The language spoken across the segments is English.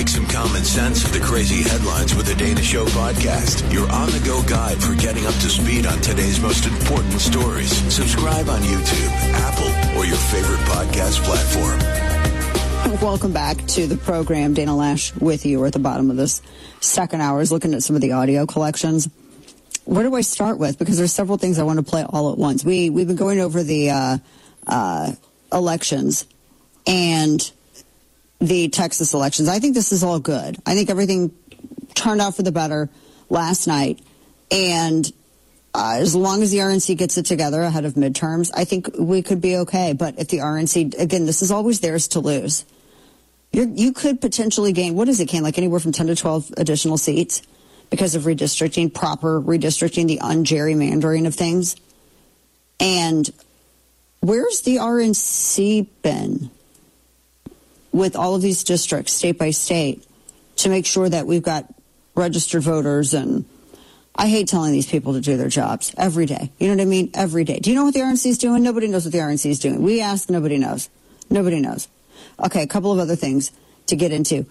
Make some common sense of the crazy headlines with the Dana Show podcast. Your on-the-go guide for getting up to speed on today's most important stories. Subscribe on YouTube, Apple, or your favorite podcast platform. Welcome back to the program. Dana Lash with you. We're at the bottom of this second hour, is looking at some of the audio collections. Where do I start with? Because there's several things I want to play all at once. We've been going over the elections and the Texas elections. I think this is all good. I think everything turned out for the better last night. And as long as the RNC gets it together ahead of midterms, I think we could be okay. But if the RNC, again, this is always theirs to lose. You could potentially gain, what does it gain, like anywhere from 10 to 12 additional seats because of redistricting, proper redistricting, the ungerrymandering of things. And where's the RNC been with all of these districts, state by state, to make sure that we've got registered voters? And I hate telling these people to do their jobs every day. You know what I mean? Every day. Do you know what the RNC is doing? Nobody knows what the RNC is doing. We ask, nobody knows. Nobody knows. Okay, a couple of other things to get into.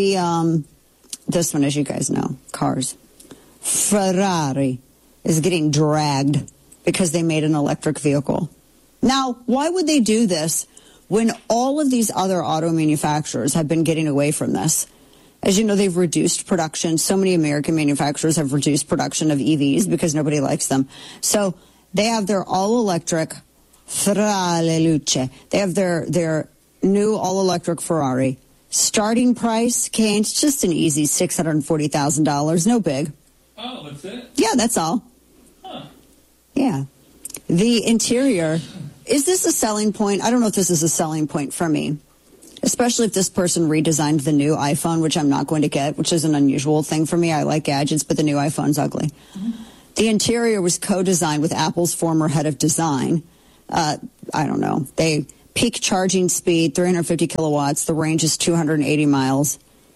This one, as you guys know, cars. Ferrari is getting dragged because they made an electric vehicle. Now, why would they do this when all of these other auto manufacturers have been getting away from this? As you know, they've reduced production. So many American manufacturers have reduced production of EVs because nobody likes them. So they have their all-electric Ferrari Luce. They have their new all-electric Ferrari. Starting price, okay, it's just an easy $640,000. No big. Oh, that's it? Yeah, that's all. Huh. Yeah. The interior, is this a selling point? I don't know if this is a selling point for me, especially if this person redesigned the new iPhone, which I'm not going to get, which is an unusual thing for me. I like gadgets, but the new iPhone's ugly. Mm-hmm. The interior was co-designed with Apple's former head of design. I don't know. Peak charging speed, 350 kilowatts. The range is 280 miles,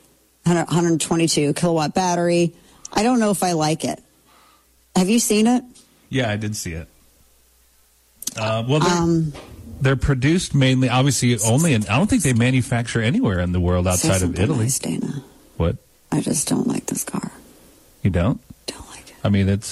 122 kilowatt battery. I don't know if I like it. Have you seen it? Yeah, I did see it. They're produced mainly, obviously, only in, I don't think they manufacture anywhere in the world outside of Italy. Nice, Dana. What? I just don't like this car. You don't? Don't like it. I mean, I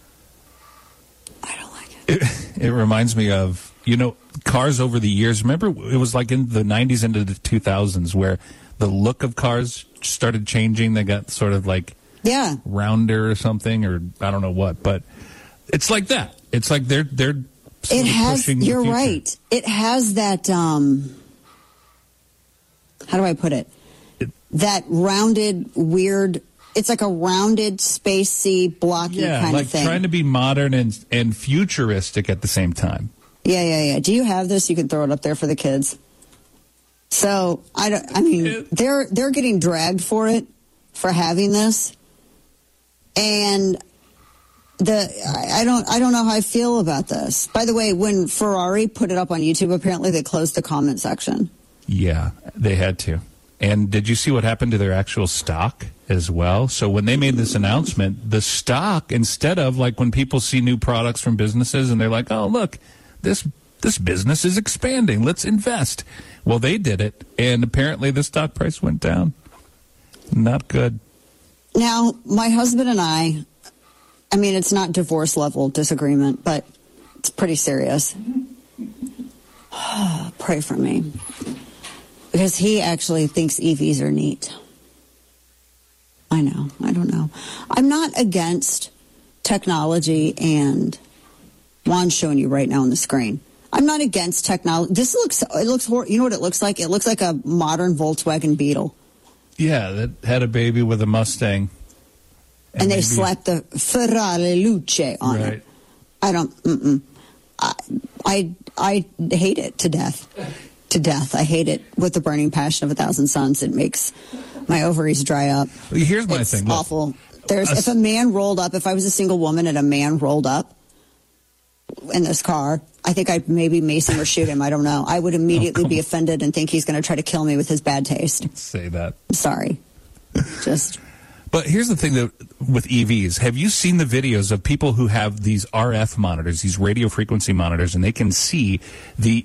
don't like it. It reminds me of, cars over the years. Remember, it was like in the 90s into the 2000s where the look of cars started changing. They got sort of like rounder or something, or I don't know what. But it's like that. It's like they're it has, you're right. It has that, how do I put it? That rounded, weird, it's like a rounded, spacey, blocky kind of thing. Yeah, like trying to be modern and futuristic at the same time. Yeah. Do you have this? You can throw it up there for the kids. So, they're getting dragged for it, for having this. And I don't know how I feel about this. By the way, when Ferrari put it up on YouTube, apparently they closed the comment section. Yeah, they had to. And did you see what happened to their actual stock as well? So when they made this announcement, the stock, instead of like when people see new products from businesses and they're like, oh, look, this business is expanding, let's invest. Well, they did it, and apparently the stock price went down. Not good. Now, my husband and I mean, it's not divorce-level disagreement, but it's pretty serious. Pray for me. Because he actually thinks EVs are neat. I know. I don't know. I'm not against technology, and Juan's showing you right now on the screen. I'm not against technology. You know what it looks like? It looks like a modern Volkswagen Beetle. Yeah, that had a baby with a Mustang. And they slapped the Ferrari Luce on it. I don't, I hate it to death. To death. I hate it with the burning passion of 1,000 suns. It makes my ovaries dry up. Well, here's my thing. It's awful. If a man rolled up, if I was a single woman and a man rolled up in this car, I think I'd maybe mace him or shoot him. I don't know. I would immediately be offended and think he's going to try to kill me with his bad taste. Say that. Sorry. But here's the thing with EVs. Have you seen the videos of people who have these RF monitors, these radio frequency monitors, and they can see the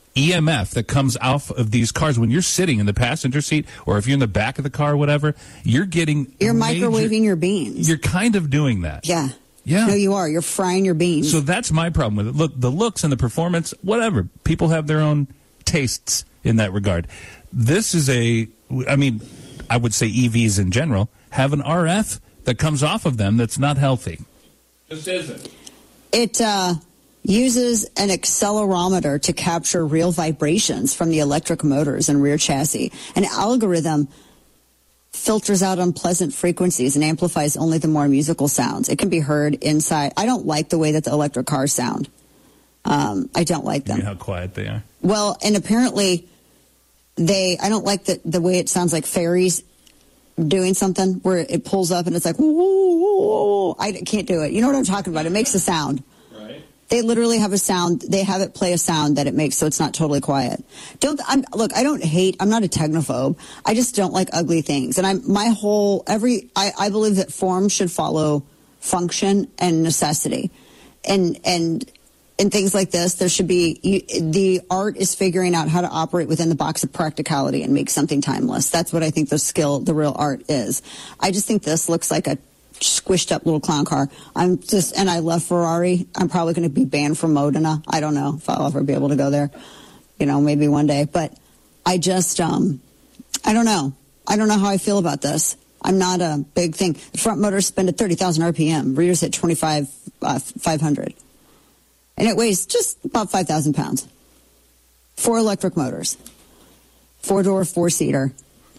EMF that comes off of these cars when you're sitting in the passenger seat, or if you're in the back of the car or whatever, you're microwaving your beans. You're kind of doing that. Yeah. Yeah. No, you are. You're frying your beans. So that's my problem with it. Look, the looks and the performance, whatever. People have their own tastes in that regard. This is I would say EVs in general have an RF that comes off of them that's not healthy. Just isn't. It uses an accelerometer to capture real vibrations from the electric motors and rear chassis. An algorithm filters out unpleasant frequencies and amplifies only the more musical sounds. It can be heard inside. I don't like the way that the electric cars sound. I don't like them. You mean how quiet they are? Well, and apparently I don't like the way it sounds like ferries doing something where it pulls up and it's like, whoa. I can't do it. You know what I'm talking about? It makes a sound. Right. They literally have a sound. They have it play a sound that it makes so it's not totally quiet. I'm not a technophobe. I just don't like ugly things. And I believe that form should follow function and necessity. And in things like this, there should be, the art is figuring out how to operate within the box of practicality and make something timeless. That's what I think the real art is. I just think this looks like a squished up little clown car. And I love Ferrari. I'm probably going to be banned from Modena. I don't know if I'll ever be able to go there, maybe one day. But I just, I don't know. I don't know how I feel about this. I'm not a big thing. The front motor spin at 30,000 RPM. Rears at 500. And it weighs just about 5,000 pounds. 4 electric motors. 4-door, 4-seater.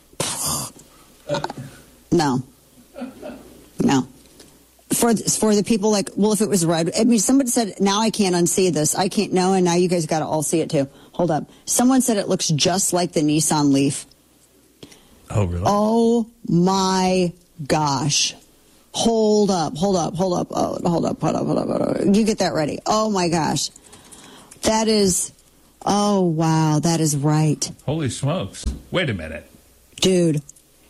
No. For the people if it was red. Somebody said, now I can't unsee this. I can't know, and now you guys got to all see it too. Hold up. Someone said it looks just like the Nissan Leaf. Oh, really? Oh, my gosh. Hold up. You get that ready. Oh, my gosh. That is, oh, wow, that is right. Holy smokes. Wait a minute. Dude,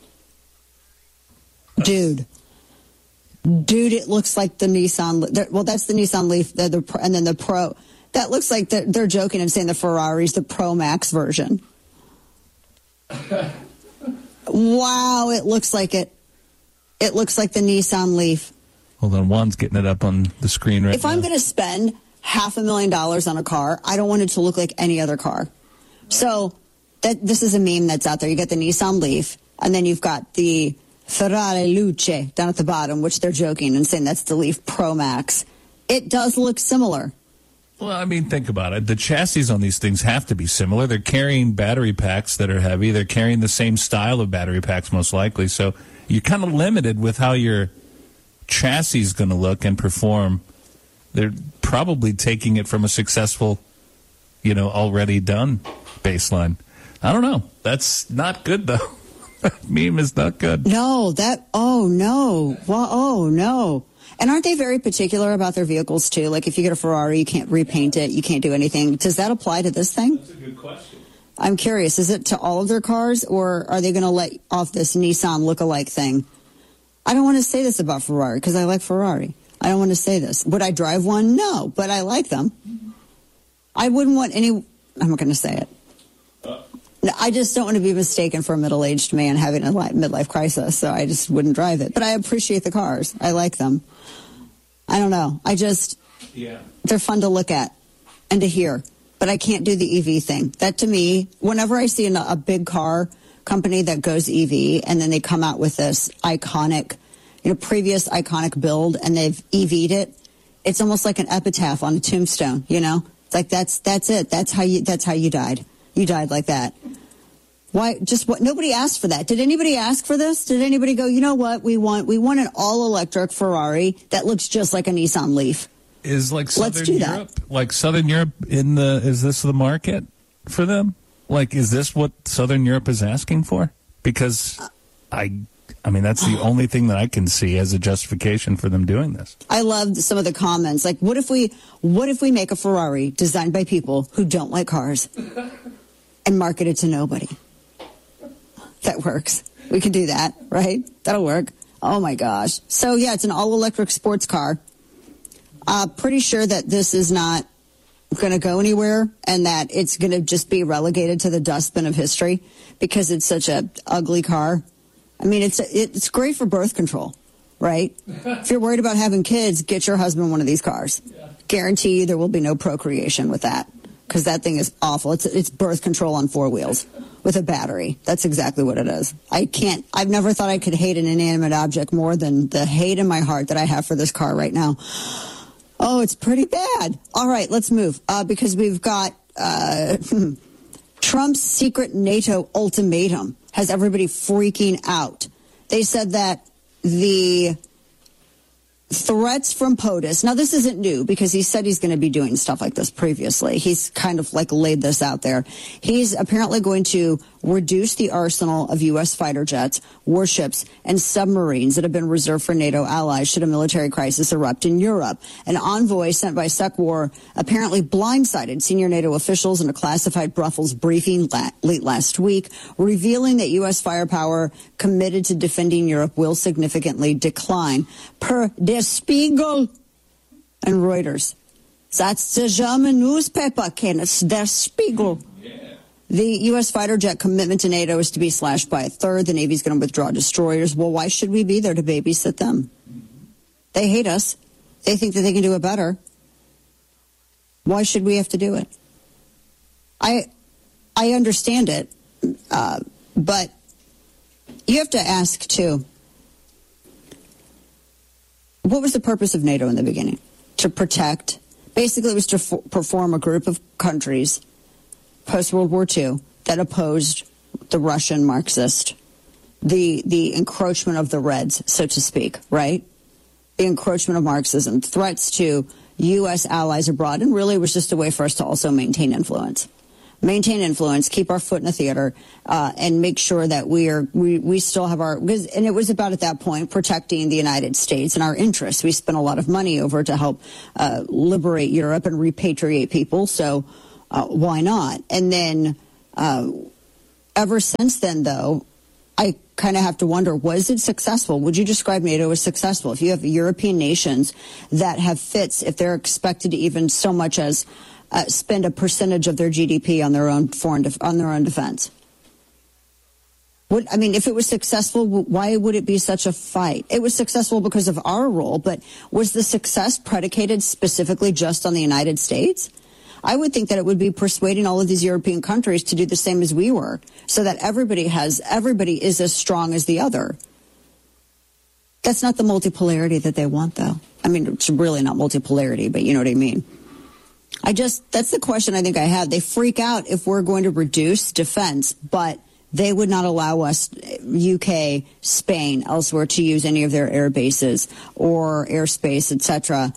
it looks like the Nissan. Well, that's the Nissan Leaf, and then the Pro. That looks like they're joking and saying the Ferrari's the Pro Max version. Wow, it looks like it. It looks like the Nissan Leaf. Hold on, Juan's getting it up on the screen right now. If I'm going to spend $500,000 on a car, I don't want it to look like any other car. So this is a meme that's out there. You get the Nissan Leaf, and then you've got the Ferrari Luce down at the bottom, which they're joking and saying that's the Leaf Pro Max. It does look similar. Well, think about it. The chassis on these things have to be similar. They're carrying battery packs that are heavy. They're carrying the same style of battery packs, most likely. So you're kind of limited with how your chassis is going to look and perform. They're probably taking it from a successful, already done baseline. I don't know. That's not good, though. Meme is not good. No, oh, no. Well, oh, no. And aren't they very particular about their vehicles, too? Like, if you get a Ferrari, you can't repaint it. You can't do anything. Does that apply to this thing? That's a good question. I'm curious. Is it to all of their cars, or are they going to let off this Nissan look-alike thing? I don't want to say this about Ferrari, because I like Ferrari. I don't want to say this. Would I drive one? No, but I like them. I wouldn't want any... I'm not going to say it. I just don't want to be mistaken for a middle-aged man having a midlife crisis, so I just wouldn't drive it. But I appreciate the cars. I like them. I don't know. They're fun to look at and to hear, but I can't do the EV thing. That, to me, whenever I see a big car company that goes EV and then they come out with this iconic, previous iconic build and they've EV'd it, it's almost like an epitaph on a tombstone, It's like, that's it. That's how you died. You died like that. Why? Just what? Nobody asked for that. Did anybody ask for this? Did anybody go, you know what? We want an all-electric Ferrari that looks just like a Nissan Leaf. Is Southern Europe is this the market for them? Is this what Southern Europe is asking for? Because that's the only thing that I can see as a justification for them doing this. I loved some of the comments. Like, what if we make a Ferrari designed by people who don't like cars and market it to nobody? That works. We can do that, right? That'll work. Oh, my gosh. So, yeah, it's an all-electric sports car. Pretty sure that this is not going to go anywhere and that it's going to just be relegated to the dustbin of history because it's such a ugly car. I mean, it's great for birth control, right? If you're worried about having kids, get your husband one of these cars. Yeah. Guarantee you there will be no procreation with that because that thing is awful. It's birth control on 4 wheels with a battery. That's exactly what it is. I've never thought I could hate an inanimate object more than the hate in my heart that I have for this car right now. Oh, it's pretty bad. All right, let's move because we've got Trump's secret NATO ultimatum has everybody freaking out. They said that the threats from POTUS, now this isn't new because he said he's going to be doing stuff like this previously. He's kind of like laid this out there. He's apparently going to reduce the arsenal of U.S. fighter jets, warships, and submarines that have been reserved for NATO allies should a military crisis erupt in Europe. An envoy sent by SecWar apparently blindsided senior NATO officials in a classified Brussels briefing late last week, revealing that U.S. firepower committed to defending Europe will significantly decline. Per Der Spiegel and Reuters. That's the German newspaper, Kenneth. Der Spiegel. The U.S. fighter jet commitment to NATO is to be slashed by a third. The Navy's going to withdraw destroyers. Well, why should we be there to babysit them? They hate us. They think that they can do it better. Why should we have to do it? I understand it, but you have to ask, too, what was the purpose of NATO in the beginning? To protect. Basically, it was to perform a group of countries post-World War II that opposed the Russian Marxist, the encroachment of the Reds, so to speak, right? The encroachment of Marxism, threats to U.S. allies abroad, and really it was just a way for us to also maintain influence. Keep our foot in the theater, and make sure that we still have our, and it was about at that point protecting the United States and our interests. We spent a lot of money over to help liberate Europe and repatriate people, so why not? And then ever since then, though, I kind of have to wonder, was it successful? Would you describe NATO as successful? If you have European nations that have fits, if they're expected to even so much as spend a percentage of their GDP on their own defense. If it was successful, why would it be such a fight? It was successful because of our role, but was the success predicated specifically just on the United States? I would think that it would be persuading all of these European countries to do the same as we were, so that everybody is as strong as the other. That's not the multipolarity that they want, though. I mean, it's really not multipolarity, but you know what I mean. That's the question I think I have. They freak out if we're going to reduce defense, but they would not allow us, UK, Spain, elsewhere, to use any of their air bases or airspace, etc.,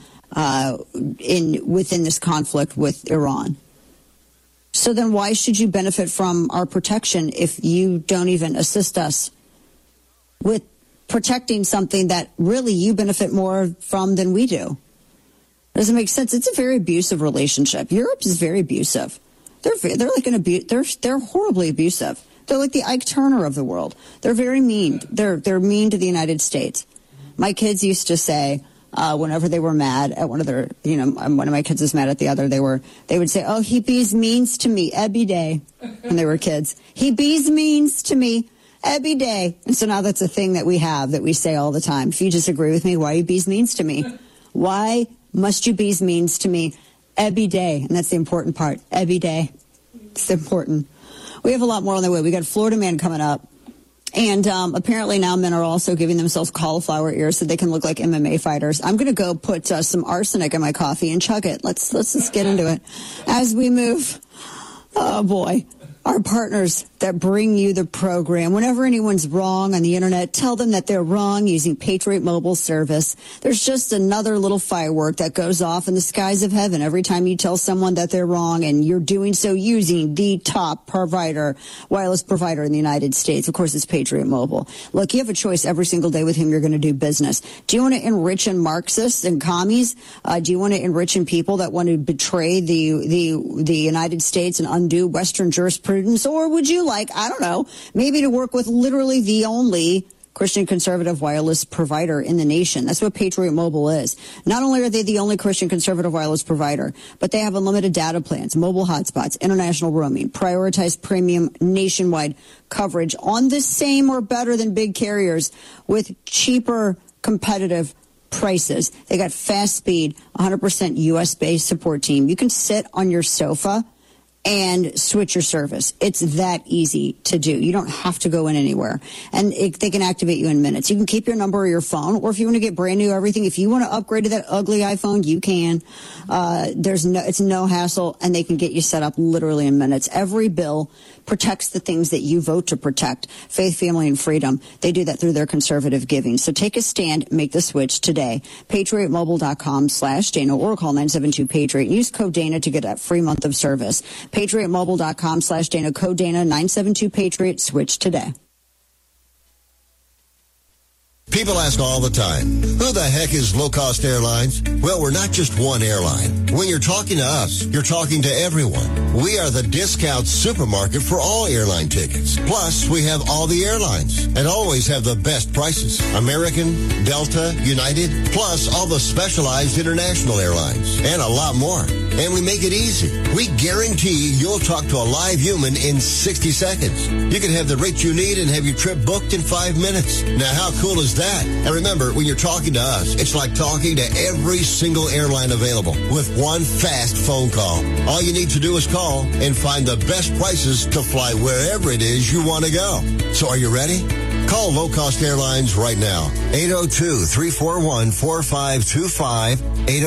within this conflict with Iran. So then why should you benefit from our protection if you don't even assist us with protecting something that really you benefit more from than we do? Doesn't make sense. It's a very abusive relationship. Europe is very abusive. They're like they're horribly abusive. They're like the Ike Turner of the world. They're very mean. They're mean to the United States. My kids used to say, whenever they were mad at one of their, one of my kids was mad at the other, they would say, "Oh, he bees means to me every day," when they were kids. He bees means to me every day. And so now that's a thing that we have, that we say all the time. If you disagree with me, why you bees means to me? Why must you bees means to me every day? And that's the important part. Every day. It's important. We have a lot more on the way. We got Florida Man coming up. And apparently now men are also giving themselves cauliflower ears so they can look like MMA fighters. I'm going to go put some arsenic in my coffee and chug it. Let's just get into it as we move. Oh, boy. Our partners that bring you the program. Whenever anyone's wrong on the internet, tell them that they're wrong using Patriot Mobile service. There's just another little firework that goes off in the skies of heaven every time you tell someone that they're wrong, and you're doing so using the top wireless provider in the United States. Of course, it's Patriot Mobile. Look, you have a choice every single day with whom you're going to do business. Do you want to enrich in Marxists and commies? Do you want to enrich in people that want to betray the United States and undo Western jurisprudence? Or would you like, I don't know, maybe to work with literally the only Christian conservative wireless provider in the nation. That's what Patriot Mobile is. Not only are they the only Christian conservative wireless provider, but they have unlimited data plans, mobile hotspots, international roaming, prioritized premium nationwide coverage on the same or better than big carriers with cheaper, competitive prices. They got fast speed, 100% U.S.-based support team. You can sit on your sofa and switch your service. It's that easy to do. You don't have to go in anywhere. And they can activate you in minutes. You can keep your number or your phone, or if you want to get brand new everything, if you want to upgrade to that ugly iPhone, you can. It's no hassle, and they can get you set up literally in minutes. Every bill protects the things that you vote to protect. Faith, family, and freedom. They do that through their conservative giving. So take a stand, make the switch today. PatriotMobile.com/Dana or call 972-PATRIOT. Use code Dana to get that free month of service. PatriotMobile.com/Dana, code Dana, 972-PATRIOT. Switch today. People ask all the time, who the heck is Low Cost Airlines? Well, we're not just one airline. When you're talking to us, you're talking to everyone. We are the discount supermarket for all airline tickets. Plus, we have all the airlines and always have the best prices. American, Delta, United, plus all the specialized international airlines and a lot more. And we make it easy. We guarantee you'll talk to a live human in 60 seconds. You can have the rate you need and have your trip booked in 5 minutes. Now, how cool is that? And remember, when you're talking to us, it's like talking to every single airline available with one fast phone call. All you need to do is call and find the best prices to fly wherever it is you want to go. So are you ready? Call Low Cost Airlines right now. 802-341-4525.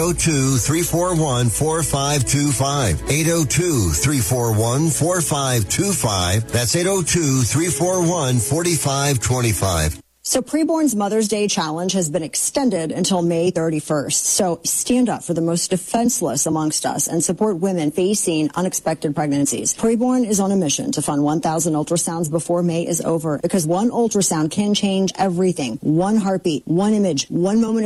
802-341-4525. 802-341-4525. That's 802-341-4525. So Preborn's Mother's Day Challenge has been extended until May 31st. So stand up for the most defenseless amongst us and support women facing unexpected pregnancies. Preborn is on a mission to fund 1,000 ultrasounds before May is over, because one ultrasound can change everything. One heartbeat, one image, one moment of